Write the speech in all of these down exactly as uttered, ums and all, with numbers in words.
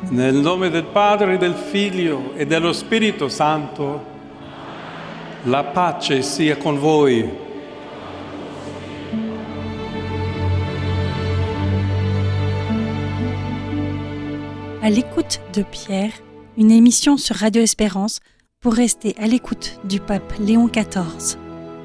Nel nome del Padre, del Figlio e dello Spirito Santo, la pace sia con voi. À l'écoute de Pierre, une émission sur Radio Espérance pour rester à l'écoute du pape Léon quatorze.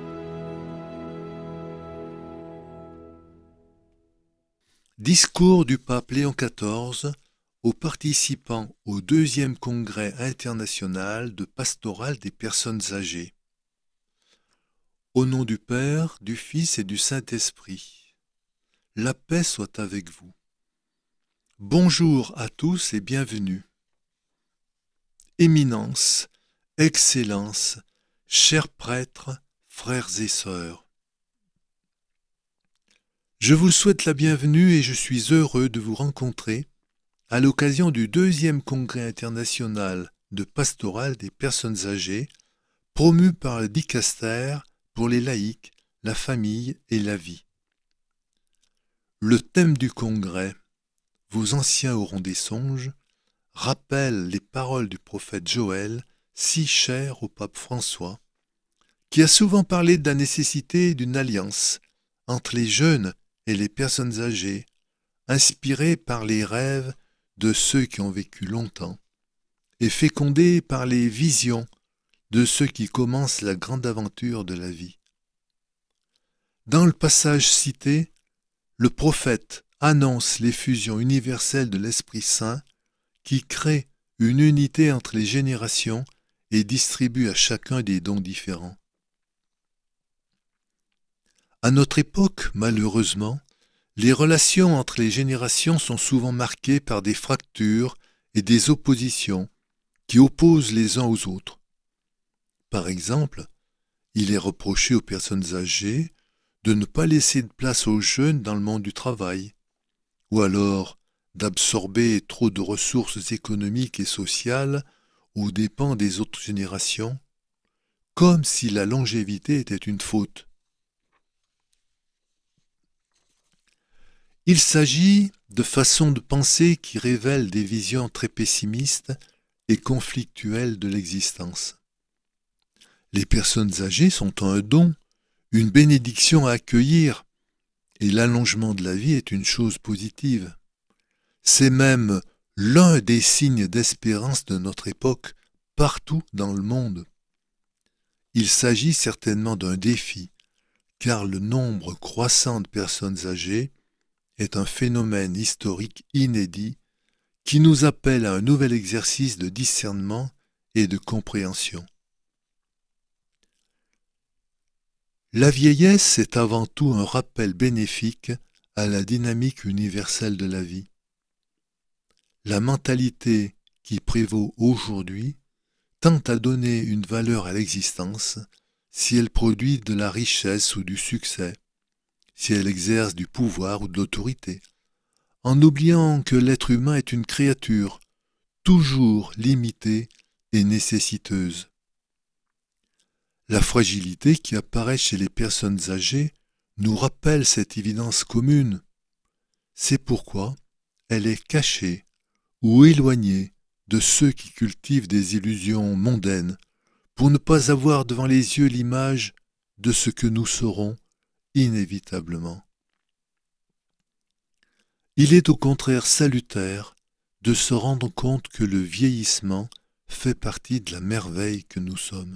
Discours du pape Léon quatorze aux participants au deuxième congrès international de pastoral des personnes âgées. Au nom du Père, du Fils et du Saint-Esprit, la paix soit avec vous. Bonjour à tous et bienvenue. Éminence, Excellence, chers prêtres, frères et sœurs. Je vous souhaite la bienvenue et je suis heureux de vous rencontrer à l'occasion du deuxième congrès international de pastoral des personnes âgées, promu par le Dicaster pour les laïcs, la famille et la vie. Le thème du congrès, vos anciens auront des songes, rappelle les paroles du prophète Joël, si chères au pape François, qui a souvent parlé de la nécessité d'une alliance entre les jeunes et les personnes âgées, inspirée par les rêves de ceux qui ont vécu longtemps et fécondée par les visions de ceux qui commencent la grande aventure de la vie. Dans le passage cité, le prophète annonce l'effusion universelle de l'Esprit Saint qui crée une unité entre les générations et distribue à chacun des dons différents. À notre époque, malheureusement, les relations entre les générations sont souvent marquées par des fractures et des oppositions qui opposent les uns aux autres. Par exemple, il est reproché aux personnes âgées de ne pas laisser de place aux jeunes dans le monde du travail, ou alors d'absorber trop de ressources économiques et sociales aux dépens des autres générations, comme si la longévité était une faute. Il s'agit de façons de penser qui révèlent des visions très pessimistes et conflictuelles de l'existence. Les personnes âgées sont un don, une bénédiction à accueillir, et l'allongement de la vie est une chose positive. C'est même l'un des signes d'espérance de notre époque, partout dans le monde. Il s'agit certainement d'un défi, car le nombre croissant de personnes âgées est un phénomène historique inédit qui nous appelle à un nouvel exercice de discernement et de compréhension. La vieillesse est avant tout un rappel bénéfique à la dynamique universelle de la vie. La mentalité qui prévaut aujourd'hui tente à donner une valeur à l'existence si elle produit de la richesse ou du succès, si elle exerce du pouvoir ou de l'autorité, en oubliant que l'être humain est une créature toujours limitée et nécessiteuse. La fragilité qui apparaît chez les personnes âgées nous rappelle cette évidence commune. C'est pourquoi elle est cachée ou éloignée de ceux qui cultivent des illusions mondaines pour ne pas avoir devant les yeux l'image de ce que nous serons inévitablement. Il est au contraire salutaire de se rendre compte que le vieillissement fait partie de la merveille que nous sommes.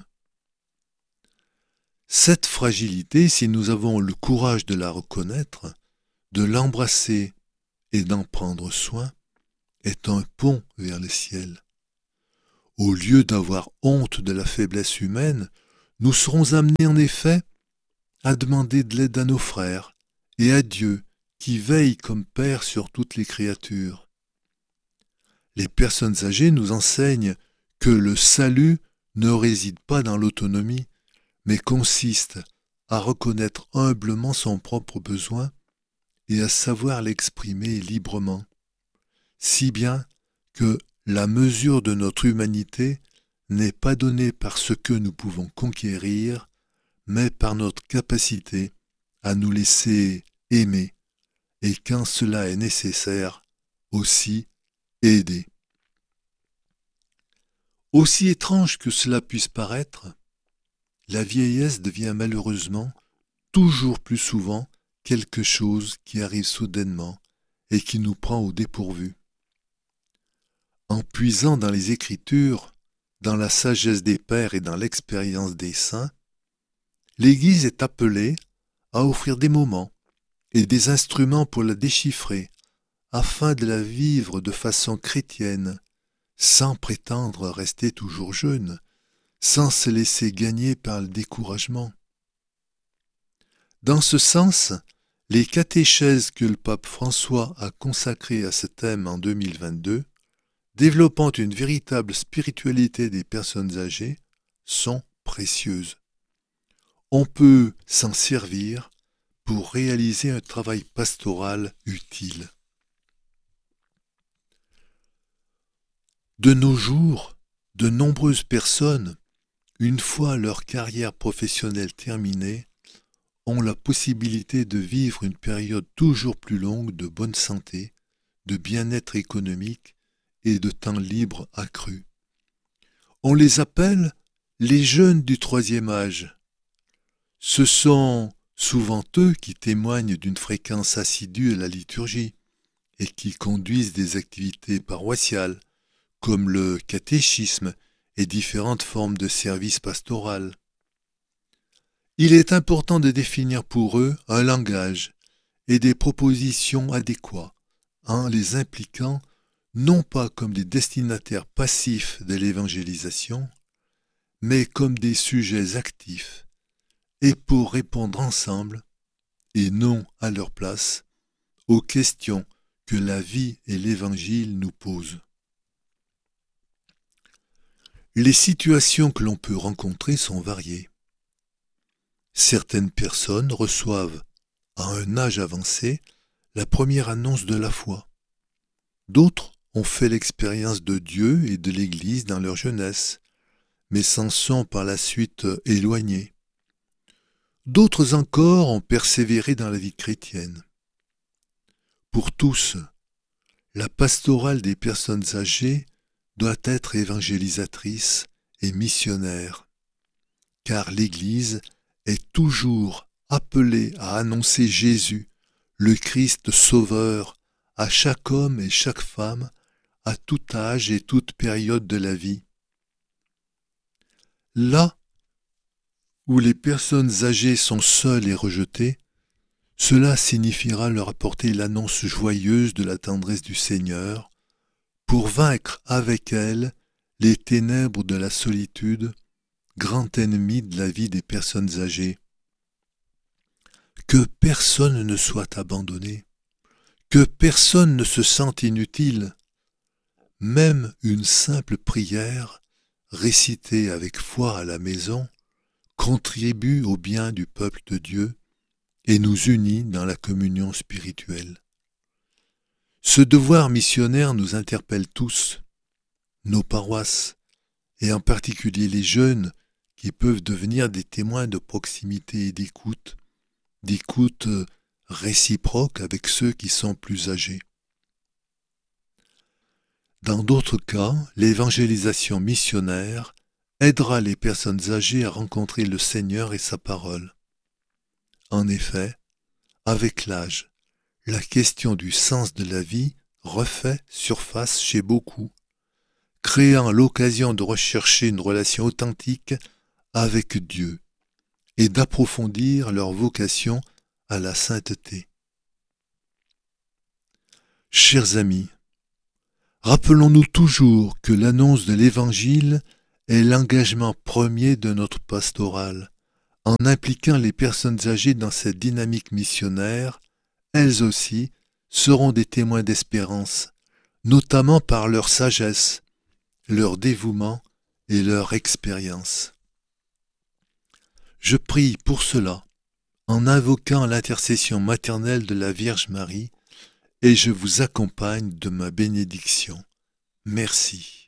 Cette fragilité, si nous avons le courage de la reconnaître, de l'embrasser et d'en prendre soin, est un pont vers le ciel. Au lieu d'avoir honte de la faiblesse humaine, nous serons amenés en effet à demander de l'aide à nos frères et à Dieu qui veille comme Père sur toutes les créatures. Les personnes âgées nous enseignent que le salut ne réside pas dans l'autonomie, mais consiste à reconnaître humblement son propre besoin et à savoir l'exprimer librement, si bien que la mesure de notre humanité n'est pas donnée par ce que nous pouvons conquérir, mais par notre capacité à nous laisser aimer et quand cela est nécessaire, aussi aider. Aussi étrange que cela puisse paraître, la vieillesse devient malheureusement toujours plus souvent quelque chose qui arrive soudainement et qui nous prend au dépourvu. En puisant dans les Écritures, dans la sagesse des pères et dans l'expérience des saints, l'Église est appelée à offrir des moments et des instruments pour la déchiffrer, afin de la vivre de façon chrétienne, sans prétendre rester toujours jeune, sans se laisser gagner par le découragement. Dans ce sens, les catéchèses que le pape François a consacrées à ce thème en deux mille vingt-deux, développant une véritable spiritualité des personnes âgées, sont précieuses. On peut s'en servir pour réaliser un travail pastoral utile. De nos jours, de nombreuses personnes, une fois leur carrière professionnelle terminée, ont la possibilité de vivre une période toujours plus longue de bonne santé, de bien-être économique et de temps libre accru. On les appelle les jeunes du troisième âge. Ce sont souvent eux qui témoignent d'une fréquence assidue à la liturgie et qui conduisent des activités paroissiales, comme le catéchisme et différentes formes de service pastoral. Il est important de définir pour eux un langage et des propositions adéquats, en les impliquant non pas comme des destinataires passifs de l'évangélisation, mais comme des sujets actifs, et pour répondre ensemble, et non à leur place, aux questions que la vie et l'Évangile nous posent. Les situations que l'on peut rencontrer sont variées. Certaines personnes reçoivent, à un âge avancé, la première annonce de la foi. D'autres ont fait l'expérience de Dieu et de l'Église dans leur jeunesse, mais s'en sont par la suite éloignés. D'autres encore ont persévéré dans la vie chrétienne. Pour tous, la pastorale des personnes âgées doit être évangélisatrice et missionnaire, car l'Église est toujours appelée à annoncer Jésus, le Christ Sauveur, à chaque homme et chaque femme, à tout âge et toute période de la vie. Là où les personnes âgées sont seules et rejetées, cela signifiera leur apporter l'annonce joyeuse de la tendresse du Seigneur, pour vaincre avec elles les ténèbres de la solitude, grand ennemi de la vie des personnes âgées. Que personne ne soit abandonné, que personne ne se sente inutile. Même une simple prière, récitée avec foi à la maison, contribue au bien du peuple de Dieu et nous unit dans la communion spirituelle. Ce devoir missionnaire nous interpelle tous, nos paroisses, et en particulier les jeunes qui peuvent devenir des témoins de proximité et d'écoute, d'écoute réciproque avec ceux qui sont plus âgés. Dans d'autres cas, l'évangélisation missionnaire aidera les personnes âgées à rencontrer le Seigneur et sa parole. En effet, avec l'âge, la question du sens de la vie refait surface chez beaucoup, créant l'occasion de rechercher une relation authentique avec Dieu et d'approfondir leur vocation à la sainteté. Chers amis, rappelons-nous toujours que l'annonce de l'Évangile est l'engagement premier de notre pastorale, en impliquant les personnes âgées dans cette dynamique missionnaire. Elles aussi seront des témoins d'espérance, notamment par leur sagesse, leur dévouement et leur expérience. Je prie pour cela, en invoquant l'intercession maternelle de la Vierge Marie, et je vous accompagne de ma bénédiction. Merci.